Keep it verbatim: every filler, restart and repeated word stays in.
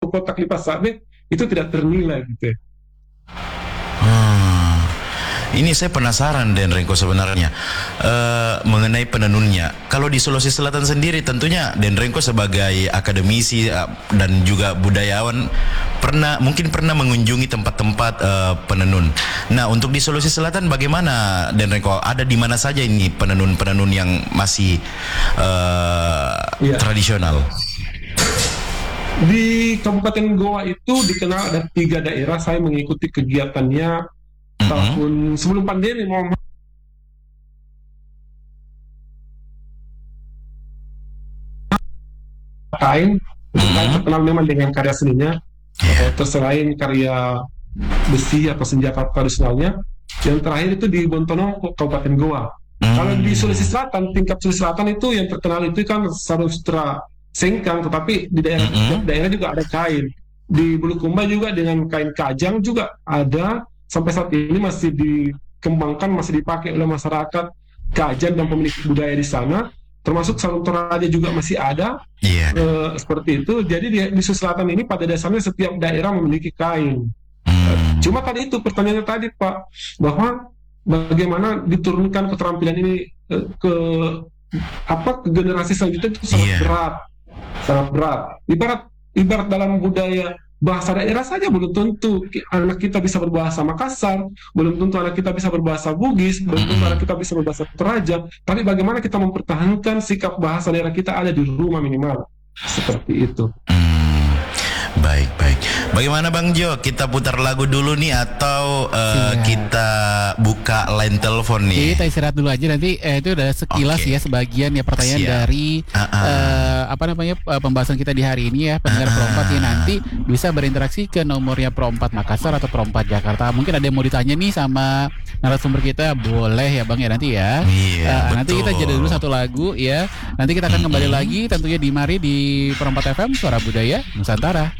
satu kotak lipat sabit itu tidak ternilai gitu. Hmm. Ini saya penasaran Den Rengko sebenarnya uh, mengenai penenunnya. Kalau di Sulawesi Selatan sendiri tentunya Den Rengko sebagai akademisi uh, dan juga budayawan pernah mungkin pernah mengunjungi tempat-tempat uh, penenun. Nah, untuk di Sulawesi Selatan bagaimana Den Rengko? Ada di mana saja ini penenun-penenun yang masih uh, yeah. tradisional? Di Kabupaten Goa itu dikenal ada tiga daerah. Saya mengikuti kegiatannya mm-hmm. tahun sebelum pandemi mau kain, mm-hmm. kain terkenal memang dengan karya seninya, yeah. terus selain karya besi atau senjata tradisionalnya. Yang terakhir itu di Bontono, Kabupaten Goa. Mm-hmm. Kalau di Sulawesi Selatan, tingkat Sulawesi Selatan itu yang terkenal itu kan sarustra sengkang, tetapi di daerah mm-hmm. daerah juga ada kain. Di Bulukumba juga dengan kain kajang juga ada, sampai saat ini masih dikembangkan, masih dipakai oleh masyarakat Kajan dan pemilik budaya di sana, termasuk Sarung Toraja juga masih ada, yeah. e, seperti itu. Jadi di, di Sulawesi Selatan ini pada dasarnya setiap daerah memiliki kain. Mm. Cuma tadi itu pertanyaannya tadi Pak, bahwa bagaimana diturunkan keterampilan ini e, ke apa ke generasi selanjutnya itu sangat yeah. berat. sangat berat. Ibarat ibarat dalam budaya bahasa daerah saja belum tentu anak kita bisa berbahasa Makassar, belum tentu anak kita bisa berbahasa Bugis, belum tentu anak kita bisa berbahasa Toraja. Tapi bagaimana kita mempertahankan sikap bahasa daerah kita ada di rumah minimal. Seperti itu. Hmm, baik, baik. Bagaimana Bang Jo? Kita putar lagu dulu nih atau uh, kita buka line telepon nih? Kita istirahat dulu aja nanti. Eh, itu udah sekilas okay. ya sebagian ya pertanyaan Siap. dari uh-uh. uh, apa namanya uh, pembahasan kita di hari ini ya. Pendengar uh-uh. Pro empat ya nanti bisa berinteraksi ke nomornya Pro empat Makassar atau Pro empat Jakarta. Mungkin ada yang mau ditanya nih sama narasumber kita, boleh ya Bang ya nanti ya. Iya, uh, nanti kita jeda dulu satu lagu ya. Nanti kita akan kembali lagi tentunya di mari di Pro empat F M Suara Budaya Nusantara.